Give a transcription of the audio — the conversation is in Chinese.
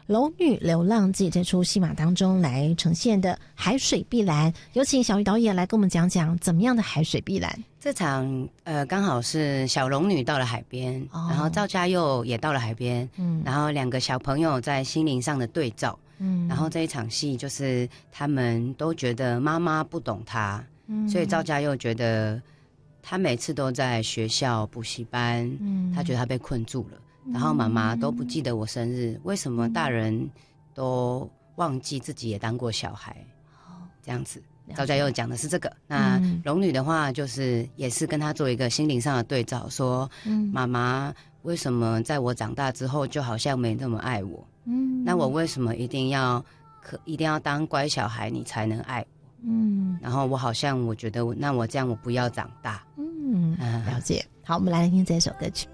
龙女流浪记》这出戏码当中来呈现的海水碧蓝。有请小鱼导演来跟我们讲讲怎么样的海水碧蓝。 这场刚好是小龙女到了海边，然后赵家佑也到了海边，然后两个小朋友在心灵上的对照，然后这一场戏就是他们都觉得妈妈不懂他，所以赵家佑觉得他每次都在学校补习班，他觉得他被困住了，然后妈妈都不记得我生日，为什么大人都忘记自己也当过小孩，这样子。赵家佑讲的是这个，那龙女的话就是也是跟他做一个心灵上的对照，说妈妈为什么在我长大之后就好像没那么爱我，那我为什么一定要当乖小孩你才能爱我，然后我好像我觉得那我这样我不要长大， 了解。好，我们来听这首歌曲。